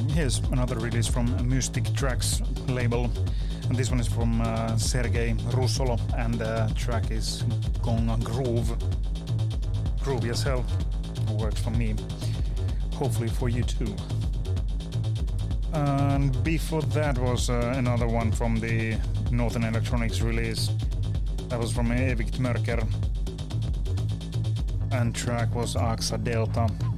here's another release from Mystic Tracks label. And this one is from Sergei Russolo, and the track is Gonga Groove. Groovy as hell. Works for me. Hopefully for you too. And before that was another one from the Northern Electronics release. That was from Evict Mörker. And track was Axa Delta.